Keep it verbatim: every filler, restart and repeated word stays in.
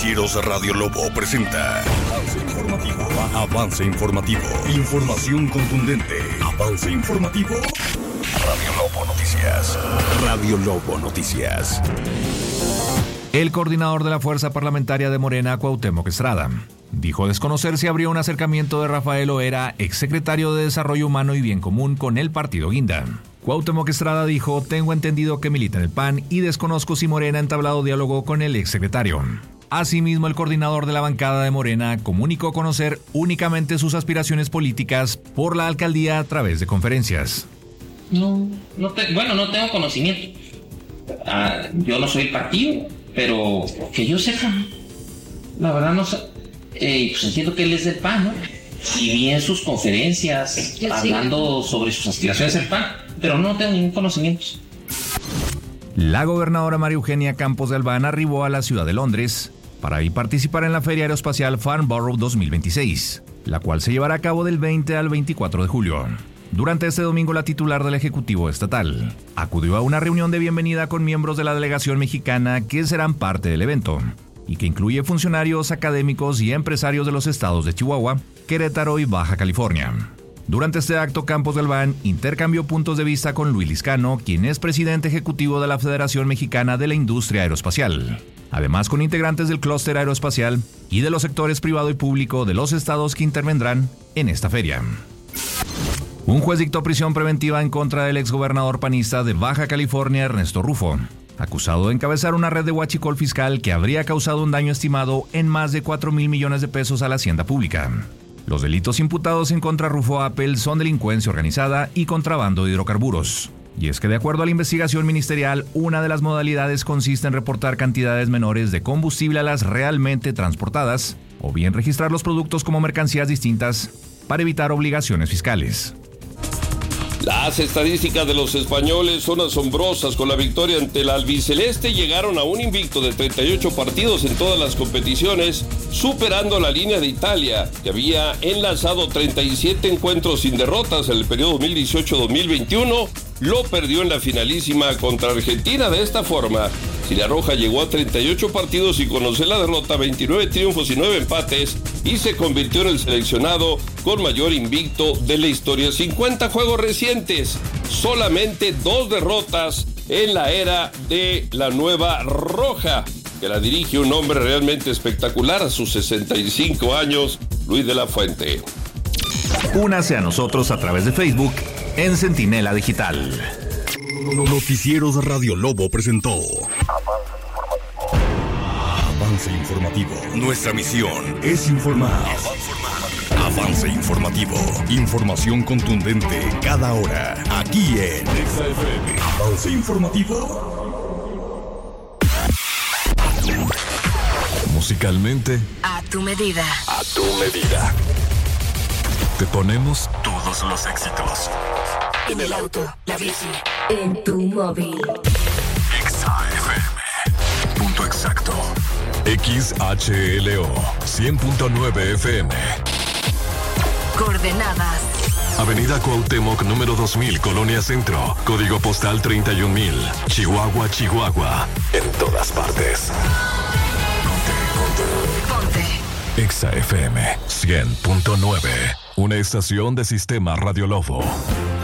Noticieros Radio Lobo presenta Avance Informativo. Avance Informativo. Información contundente. Avance Informativo. Radio Lobo Noticias. Radio Lobo Noticias. El coordinador de la Fuerza Parlamentaria de Morena, Cuauhtémoc Estrada, dijo desconocer si habría un acercamiento de Rafael Oera, exsecretario de Desarrollo Humano y Bien Común, con el partido Guinda. Cuauhtémoc Estrada dijo: tengo entendido que milita en el P A N y desconozco si Morena ha entablado diálogo con el exsecretario. Asimismo, el coordinador de la bancada de Morena comunicó conocer únicamente sus aspiraciones políticas por la alcaldía a través de conferencias. No, no te, bueno, no tengo conocimiento. Ah, yo no soy el partido, pero que yo sepa, la verdad no sé. Eh, pues entiendo que él es del P A N, ¿no? Y vi en sus conferencias hablando sobre sus aspiraciones del P A N, pero no tengo ningún conocimiento. La gobernadora María Eugenia Campos de Albán arribó a la ciudad de Londres para ir participar en la Feria Aeroespacial Farnborough dos mil veintiséis, la cual se llevará a cabo del veinte al veinticuatro de julio. Durante este domingo, la titular del Ejecutivo Estatal acudió a una reunión de bienvenida con miembros de la delegación mexicana que serán parte del evento, y que incluye funcionarios, académicos y empresarios de los estados de Chihuahua, Querétaro y Baja California. Durante este acto, Campos de Albán intercambió puntos de vista con Luis Liscano, quien es presidente ejecutivo de la Federación Mexicana de la Industria Aeroespacial. Además, con integrantes del clúster aeroespacial y de los sectores privado y público de los estados que intervendrán en esta feria. Un juez dictó prisión preventiva en contra del exgobernador panista de Baja California, Ernesto Rufo, acusado de encabezar una red de huachicol fiscal que habría causado un daño estimado en más de cuatro mil millones de pesos a la hacienda pública. Los delitos imputados en contra Rufo Appel son delincuencia organizada y contrabando de hidrocarburos. Y es que, de acuerdo a la investigación ministerial, una de las modalidades consiste en reportar cantidades menores de combustible a las realmente transportadas, o bien registrar los productos como mercancías distintas para evitar obligaciones fiscales. Las estadísticas de los españoles son asombrosas. Con la victoria ante el albiceleste llegaron a un invicto de treinta y ocho partidos en todas las competiciones, superando la línea de Italia, que había enlazado treinta y siete encuentros sin derrotas en el periodo dos mil dieciocho dos mil veintiuno. Lo perdió en la finalísima contra Argentina. De esta forma, Cilarroja llegó a treinta y ocho partidos y conocer la derrota, veintinueve triunfos y nueve empates, y se convirtió en el seleccionado con mayor invicto de la historia. cincuenta juegos recientes, solamente dos derrotas en la era de la Nueva Roja, que la dirige un hombre realmente espectacular a sus sesenta y cinco años, Luis de la Fuente. Únase a nosotros a través de Facebook en Centinela Digital. Noticieros Radio Lobo presentó Avance Informativo. Nuestra misión es informar. Avance Informativo. Información contundente cada hora. Aquí en Exa F M. Avance Informativo. Musicalmente, a tu medida. A tu medida. Te ponemos todos los éxitos. En el auto, la bici, en tu móvil. Exa F M. Punto exacto. X H L O cien punto nueve F M. Coordenadas: Avenida Cuauhtémoc, número dos mil, Colonia Centro. Código postal treinta y un mil. Chihuahua, Chihuahua. En todas partes. Ponte, ponte. ponte. Exa F M cien punto nueve. Una estación de Sistema Radio Lobo.